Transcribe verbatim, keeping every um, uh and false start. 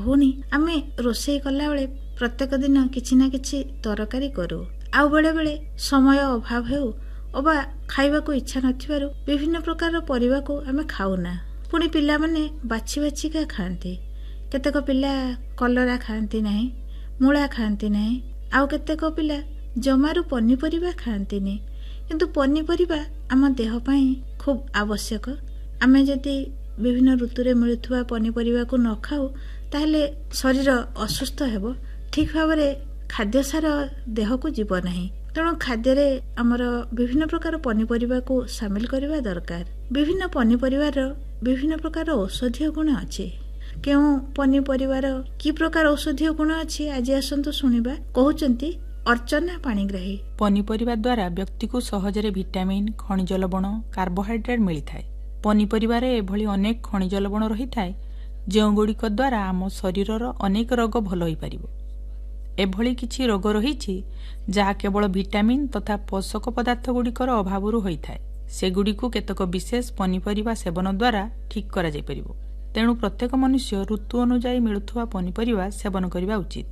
ଭଉଣୀ ଆମେ ରୋଷେଇ କଲା बेले प्रत्येक दिन किछि ना किछि तरकारी करू आउ बेले बेले समय अभाव हेउ अबा खाइबा को इच्छा नथिबारु विभिन्न प्रकार परिबा को आमे खाउना पुणी पिला माने बाछि बाछि का खांती केतेक पिला कलरा खांती नाही मूला खांती नाही आउ केतेक पिला जमारू पनीपरिबा खांती नहीं किंतु पनीपरिबा आम देह पई खूब आवश्यक आमे जदि विभिन्न ऋतुरे मिलुथुवा पनीपरिबा को न खाऊ ताहले शरीर असुस्थ हेबो ठीक भाबरे खाद्य सार देह को जीव नाही तेणु खाद्य आमर विभिन्न प्रकार पनीपरिबा को शामिल करबा दरकार विभिन्न पनीपरिबार विभिन्न प्रकार औषधीय गुण अछि केउ पनीपरिबार की प्रकार औषधीय गुण अछि आज आसंतु सुनिबा कहउचंती अर्चना पाणिग्राही पनीपरिबा द्वारा व्यक्ति को सहजरे विटामिन खनिज लवण कार्बोहाइड्रेट मिलता है पनीपरिबार एभली अनेक खनिज लवण रही थाए जो गुड़िक द्वारा आम शरीरर अनेक रोग भल होई परिबो एभली किछि रोग रही जहा केवल विटामिन तथा पोषक पदार्थ गुड़िकर अभाव होई थाए सेगुड़िक केतक विशेष पनीपरिबा सेवन द्वारा ठीक करा जाय परिबो तेणु प्रत्येक मनुष्य ऋतु अनुଯାयी मिलुथुवा पनीपरिबा सेवन करिबा उचित।